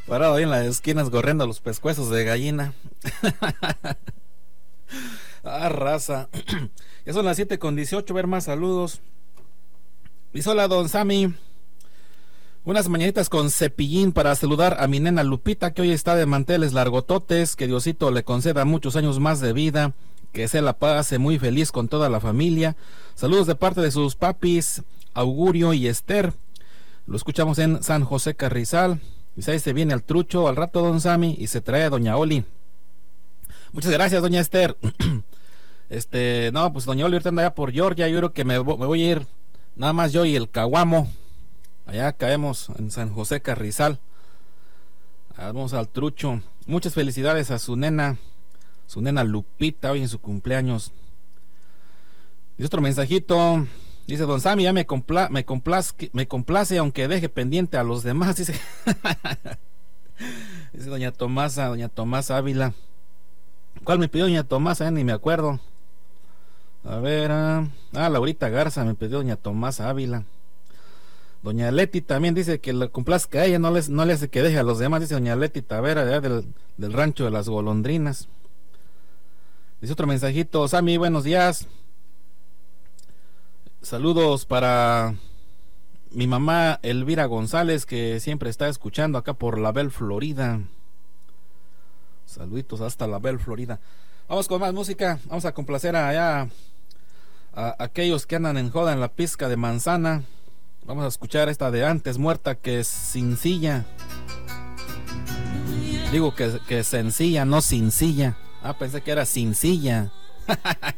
Parado ahí en las esquinas gorreando los pescuezos de gallina. Ah, raza. Ya son las 7:18, ver más saludos. Dice: hola, don Sammy. Unas mañanitas con cepillín para saludar a mi nena Lupita, que hoy está de manteles largototes. Que Diosito le conceda muchos años más de vida, que se la pase muy feliz con toda la familia. Saludos de parte de sus papis Augurio y Esther. Lo escuchamos en San José Carrizal. Dice: ahí se viene al trucho al rato, don Sammy, y se trae a doña Oli. Muchas gracias, doña Esther. No, pues doña Oli ahorita anda allá por Georgia. Yo creo que me voy a ir nada más yo y el caguamo. Allá caemos en San José Carrizal. Vamos al trucho. Muchas felicidades a su nena Lupita, hoy en su cumpleaños. Y otro mensajito. Dice: don Sammy, ya me complace, aunque deje pendiente a los demás. Dice, dice doña Tomasa Ávila. ¿Cuál me pidió doña Tomasa? Ni me acuerdo. A ver, Laurita Garza me pidió doña Tomasa Ávila. Doña Leti también dice que le complazca a ella, no le hace que deje a los demás. Dice doña Leti Tavera, allá del rancho de las golondrinas. Dice otro mensajito: Sammy, buenos días. Saludos para mi mamá Elvira González, que siempre está escuchando acá por La Belle, Florida. Saluditos hasta La Belle, Florida. Vamos con más música. Vamos a complacer allá a aquellos que andan en joda en la pizca de manzana. Vamos a escuchar esta de Antes Muerta que Sencilla. Digo que sencilla, no sin silla. Pensé que era sin silla.